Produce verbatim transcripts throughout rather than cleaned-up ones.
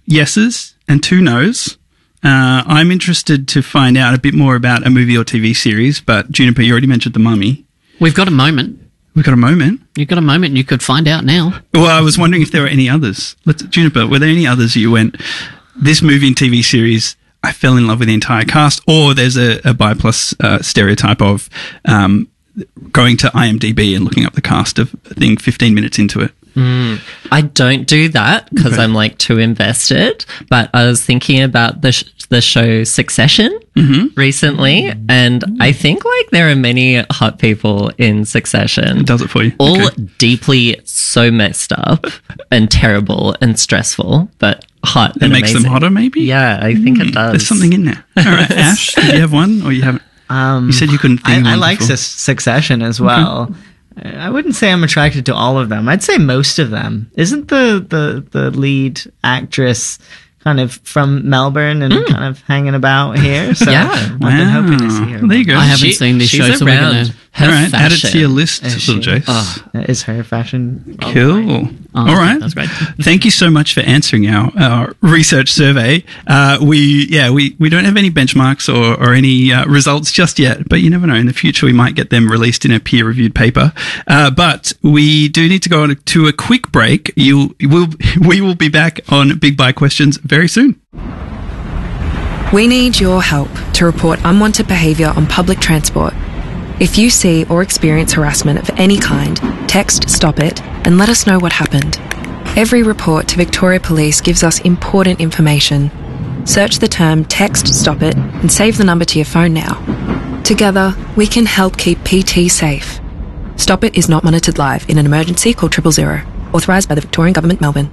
yeses and two nos. Uh, I'm interested to find out a bit more about a movie or T V series, but Juniper, you already mentioned The Mummy. We've got a moment. We've got a moment? You've got a moment. You could find out now. Well, I was wondering if there were any others. Let's, Juniper, were there any others you went, this movie and T V series, I fell in love with the entire cast, or there's a, a bi plus uh, stereotype of um, going to IMDb and looking up the cast of a thing fifteen minutes into it? Mm, I don't do that because Okay. I'm like too invested. But I was thinking about the sh- the show Succession Mm-hmm. recently, and I think like there are many hot people in Succession. It does it for you. All Okay. deeply so messed up and terrible and stressful, but hot. It and makes them amazing. hotter, maybe? Yeah, I think it does. There's something in there. All right, Ash, did you have one, or you haven't? Um, You said you couldn't think of I, I one like before. Sus- Succession as well. I wouldn't say I'm attracted to all of them. I'd say most of them. Isn't the, the, the lead actress kind of from Melbourne and kind of hanging about here? So Yeah. I've been hoping to see her. There you go. I haven't She- seen this she's show, so we're around. going to... Her All right, add it to fashion. your list, Is little she? Jace. Is her fashion? Cool. Oh, All right. that's great. Thank you so much for answering our, our research survey. Uh, we, yeah, we, we don't have any benchmarks or, or any uh, results just yet, but you never know. In the future, we might get them released in a peer-reviewed paper. Uh, but we do need to go on to a quick break. You will, we will be back on Big Buy Questions very soon. We need your help to report unwanted behaviour on public transport. If you see or experience harassment of any kind, text Stop It and let us know what happened. Every report to Victoria Police gives us important information. Search the term Text Stop It and save the number to your phone now. Together, we can help keep P T safe. Stop It is not monitored live. In an emergency, call triple zero. Authorised by the Victorian Government, Melbourne.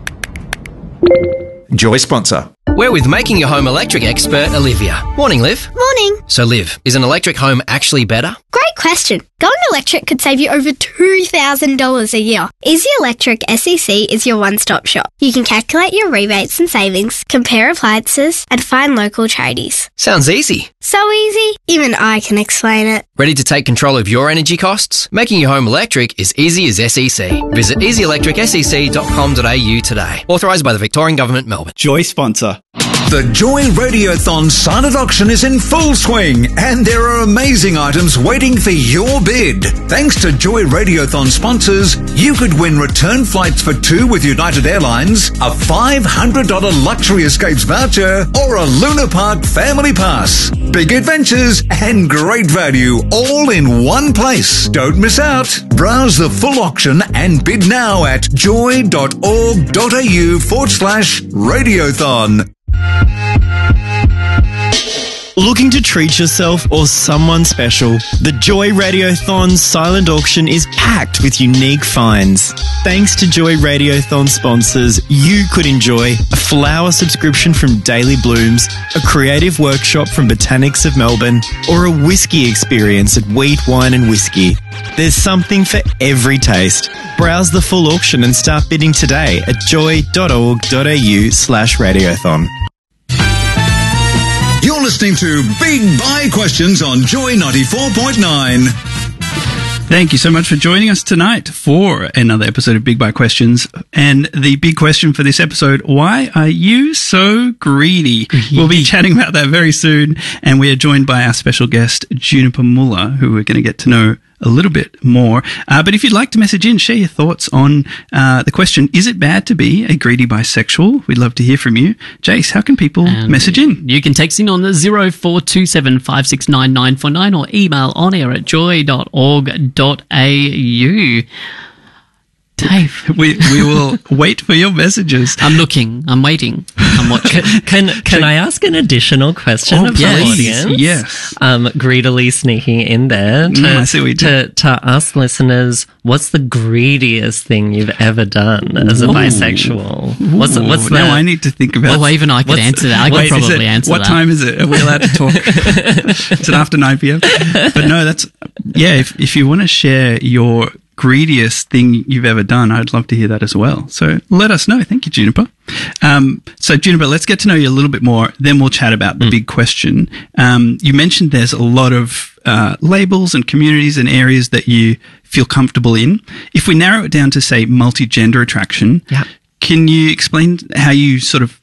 Joy sponsor. We're with Making Your Home Electric expert Olivia. Morning, Liv. Morning. So, Liv, is an electric home actually better? Great question. Going electric could save you over two thousand dollars a year. Easy Electric S E C is your one-stop shop. You can calculate your rebates and savings, compare appliances, and find local tradies. Sounds easy. So easy, even I can explain it. Ready to take control of your energy costs? Making your home electric is easy as S E C. Visit easy electric s e c dot com dot a u today. Authorised by the Victorian Government, Melbourne. Joy sponsor. The Joy Radiothon silent auction is in full swing, and there are amazing items waiting for your bid. Thanks to Joy Radiothon sponsors, you could win return flights for two with United Airlines, a five hundred dollars luxury escapes voucher, or a Luna Park family pass. Big adventures and great value all in one place. Don't miss out. Browse the full auction and bid now at joy.org.au forward slash radiothon. Looking to treat yourself or someone special? The Joy Radiothon silent auction is packed with unique finds. Thanks to Joy Radiothon sponsors, you could enjoy a flower subscription from Daily Blooms, a creative workshop from Botanics of Melbourne, or a whiskey experience at Wheat, Wine and Whiskey. There's something for every taste. Browse the full auction and start bidding today at joy.org.au slash radiothon. You're listening to Big Buy Questions on Joy ninety-four point nine. Thank you so much for joining us tonight for another episode of Big Buy Questions. And the big question for this episode, why are you so greedy? We'll be chatting about that very soon. And we are joined by our special guest, Juniper Muller, who we're going to get to know a little bit more. Uh, but if you'd like to message in, share your thoughts on uh, the question, is it bad to be a greedy bisexual? We'd love to hear from you. Jace, how can people Um, message in? You can text in on the zero four two seven five six nine nine four nine or email on air at joy dot org dot a u. Dave. We we will wait for your messages. I'm looking. I'm waiting. I'm watching. Can can I ask an additional question Oh, of yes. the audience? Yes. Um, greedily sneaking in there to, Mm, I see what you did. to, to us listeners, what's the greediest thing you've ever done as a Ooh. bisexual? What's Ooh, what's now the, I need to think about. Well, even I could What's- answer that. I could Wait, is probably it- answer what that. time is it? Are we allowed to talk? Is it after nine p.m.? But no, that's, yeah, if, if you want to share your greediest thing you've ever done, I'd love to hear that as well. So let us know. Thank you, Juniper. Um, so Juniper, let's get to know you a little bit more. Then we'll chat about the mm. big question. Um, you mentioned there's a lot of uh, labels and communities and areas that you feel comfortable in. If we narrow it down to, say, multi-gender attraction, yeah. can you explain how you sort of